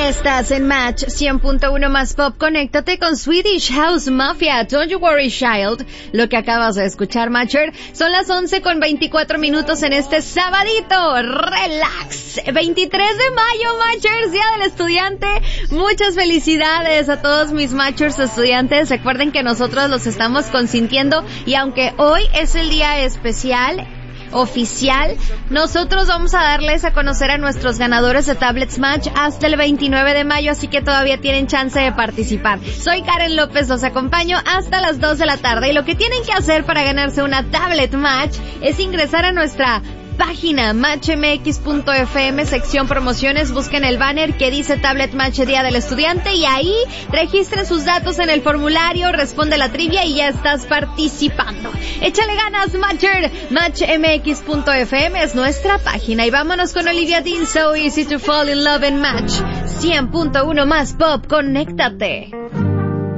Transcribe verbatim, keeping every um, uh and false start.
Estás en Match cien punto uno más Pop. Conéctate con Swedish House Mafia, Don't You Worry Child. Lo que acabas de escuchar, Matcher, son las once con veinticuatro minutos en este sabadito. Relax. veintitrés de mayo, Matchers, Día del Estudiante. Muchas felicidades a todos mis Matchers estudiantes. Recuerden que nosotros los estamos consintiendo y aunque hoy es el día especial, oficial, nosotros vamos a darles a conocer a nuestros ganadores de Tablets Match hasta el veintinueve de mayo, así que todavía tienen chance de participar. Soy Karen López, los acompaño hasta las dos de la tarde y lo que tienen que hacer para ganarse una Tablet Match es ingresar a nuestra página match m x punto f m, sección promociones, busquen el banner que dice Tablet Match Día del Estudiante y ahí registren sus datos en el formulario, responde la trivia y ya estás participando. Échale ganas, Matcher. match m x punto f m es nuestra página y vámonos con Olivia Dean, So Easy to Fall in Love en Match cien punto uno más Pop. Conéctate.